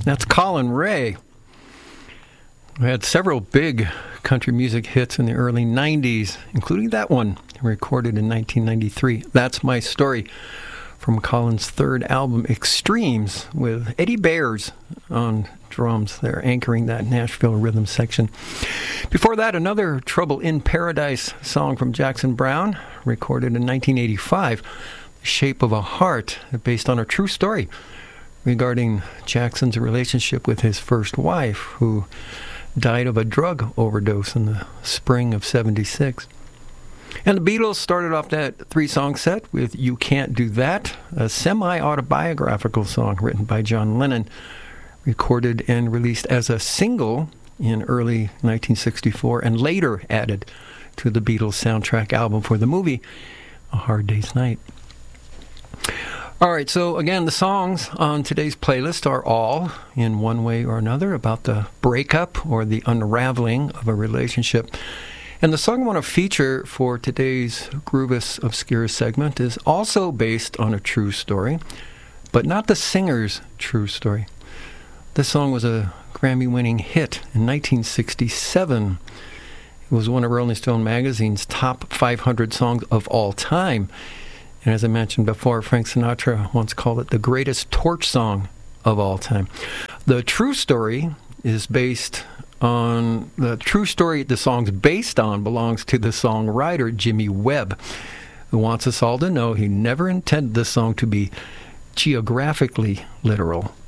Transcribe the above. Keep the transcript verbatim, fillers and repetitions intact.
That's Colin Ray. We had several big country music hits in the early nineties, including that one, recorded in nineteen ninety-three. That's My Story, from Colin's third album, Extremes, with Eddie Bayers on drums there, anchoring that Nashville rhythm section. Before that, another Trouble in Paradise song from Jackson Browne, recorded in nineteen eighty-five, The Shape of a Heart, based on a true story regarding Jackson's relationship with his first wife, who died of a drug overdose in the spring of seventy-six. And the Beatles started off that three-song set with You Can't Do That, a semi-autobiographical song written by John Lennon, recorded and released as a single in early nineteen sixty-four, and later added to the Beatles soundtrack album for the movie A Hard Day's Night. All right, so again, the songs on today's playlist are all, in one way or another, about the breakup or the unraveling of a relationship. And the song I want to feature for today's Groovis Obscura segment is also based on a true story, but not the singer's true story. This song was a Grammy-winning hit in nineteen sixty-seven. It was one of Rolling Stone magazine's top five hundred songs of all time. And as I mentioned before, Frank Sinatra once called it the greatest torch song of all time. The true story is based on, the true story the song's based on belongs to the songwriter Jimmy Webb, who wants us all to know he never intended this song to be geographically literal.